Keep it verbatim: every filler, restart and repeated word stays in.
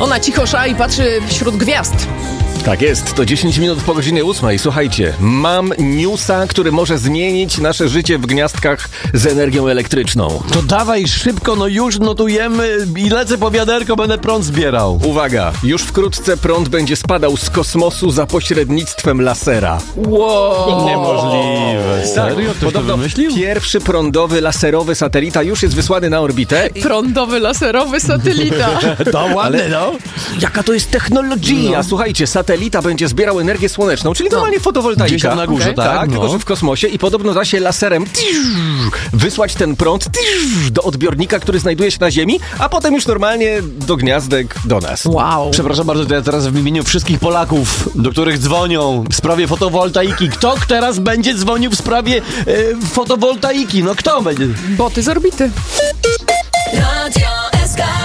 Ona cicho sza i patrzy wśród gwiazd. Tak jest, to dziesięć minut po godzinie ósmej. Słuchajcie, mam newsa, który może zmienić nasze życie w gniazdkach z energią elektryczną. To dawaj szybko, no już notujemy i lecę po wiaderko, będę prąd zbierał. Uwaga, już wkrótce prąd będzie spadał z kosmosu za pośrednictwem lasera. Wow. Niemożliwe. Serio? Ktoś to Podobno wymyślił? pierwszy prądowy, laserowy satelita już jest wysłany na orbitę. Prądowy, laserowy satelita. To ładne, no. Jaka to jest technologia? No. Słuchajcie, satelita będzie zbierał energię słoneczną, czyli normalnie fotowoltaika. Gdzieś tam na górze, Okay. tak? Tak, no. tylko że w kosmosie i podobno da się laserem wysłać ten prąd do odbiornika, który znajduje się na Ziemi, a potem już normalnie do gniazdek do nas. Wow. Przepraszam bardzo, to ja teraz w imieniu wszystkich Polaków, do których dzwonią w sprawie fotowoltaiki. Kto teraz będzie dzwonił w sprawie e, fotowoltaiki? No kto będzie? Boty z orbity. Radio S K.